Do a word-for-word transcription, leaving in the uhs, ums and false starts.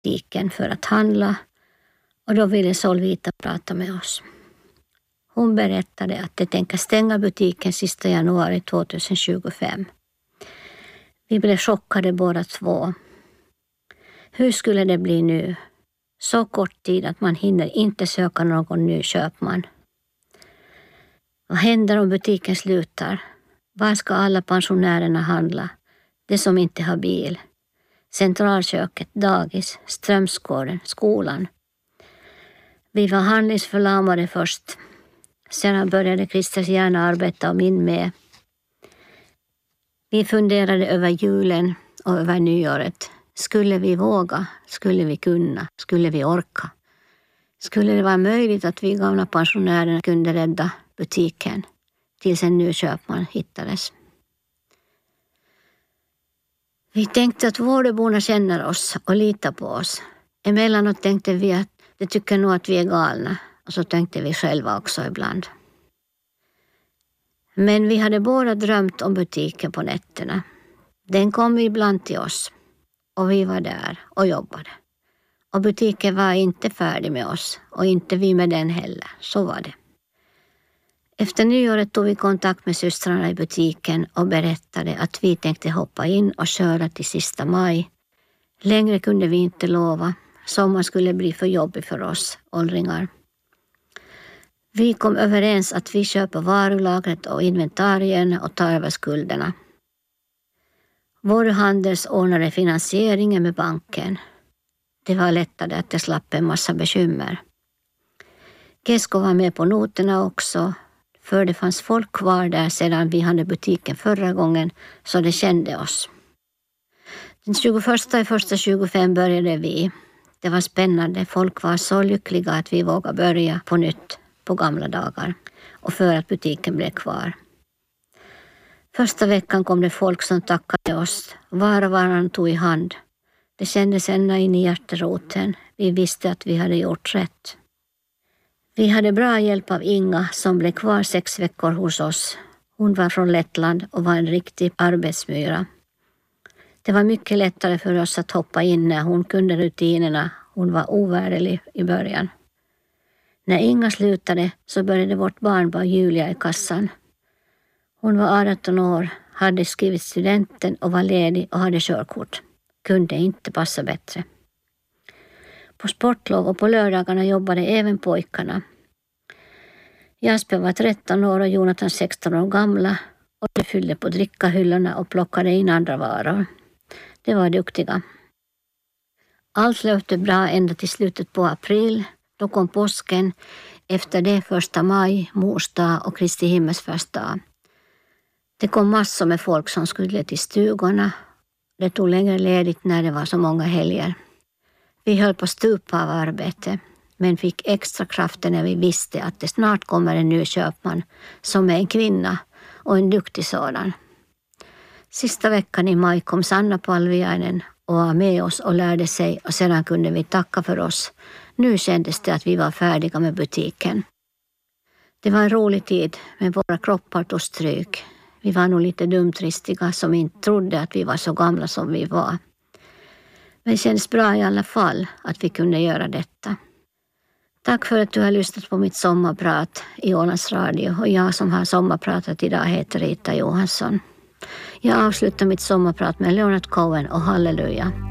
butiken för att handla och då ville Solvita prata med oss. Hon berättade att de tänker stänga butiken sista januari tjugohundratjugofem. Vi blev chockade båda två. Hur skulle det bli nu? Så kort tid att man hinner inte söka någon ny köpman. Vad händer om butiken slutar? Var ska alla pensionärerna handla? De som inte har bil. Centralköket, dagis, Strömsgården, skolan. Vi var handlingsförlamade först. Sedan började Christers hjärna arbeta och min med. Vi funderade över julen och över nyåret. Skulle vi våga? Skulle vi kunna? Skulle vi orka? Skulle det vara möjligt att vi gamla pensionärer kunde rädda butiken tills en ny köpman hittades? Vi tänkte att vårdborna känner oss och litar på oss. Emellanåt tänkte vi att de tycker nog att vi är galna. Och så tänkte vi själva också ibland. Men vi hade båda drömt om butiken på nätterna. Den kom ibland till oss. Och vi var där och jobbade. Och butiken var inte färdig med oss. Och inte vi med den heller. Så var det. Efter nyåret tog vi kontakt med systrarna i butiken och berättade att vi tänkte hoppa in och köra till sista maj. Längre kunde vi inte lova. Sommar skulle bli för jobbig för oss åldringar. Vi kom överens att vi köper varulagret och inventarierna och tar över skulderna. Vår handels ordnade finansieringen med banken. Det var lättare att det slapp en massa bekymmer. Kesko var med på noterna också, för det fanns folk kvar där sedan vi hade butiken förra gången, så det kände oss. Den tjugoförsta i första tjugofem började vi. Det var spännande, folk var så lyckliga att vi vågade börja på nytt på gamla dagar och för att butiken blev kvar. Första veckan kom det folk som tackade oss, var och varann tog i hand. Det kändes ända in i hjärteroten. Vi visste att vi hade gjort rätt. Vi hade bra hjälp av Inga som blev kvar sex veckor hos oss. Hon var från Lettland och var en riktig arbetsmyra. Det var mycket lättare för oss att hoppa in när hon kunde rutinerna. Hon var ovärderlig i början. När Inga slutade så började vårt barnbarn Julia i kassan. Hon var arton år, hade skrivit studenten och var ledig och hade körkort. Kunde inte passa bättre. På sportlov och på lördagarna jobbade även pojkarna. Jasper var tretton år och Jonathan sexton år gamla och de fyllde på drickahyllorna och plockade in andra varor. De var duktiga. Allt löpte bra ända till slutet på april. Då kom påsken, efter det första maj, mors dag och Kristi himmelsfärdsdag. Det kom massor med folk som skulle till stugorna. Det tog längre ledigt när det var så många helger. Vi höll på stupa av arbete, men fick extra krafter när vi visste att det snart kommer en ny köpman som är en kvinna och en duktig sådan. Sista veckan i maj kom Sanna Palviainen och var med oss och lärde sig och sedan kunde vi tacka för oss. Nu kändes det att vi var färdiga med butiken. Det var en rolig tid, men våra kroppar tog stryk. Vi var nog lite dumtristiga som inte trodde att vi var så gamla som vi var. Men det kändes bra i alla fall att vi kunde göra detta. Tack för att du har lyssnat på mitt sommarprat i Ålands Radio och jag som har sommarpratat idag heter Rita Johansson. Jag avslutar mitt sommarprat med Leonard Cohen och Halleluja.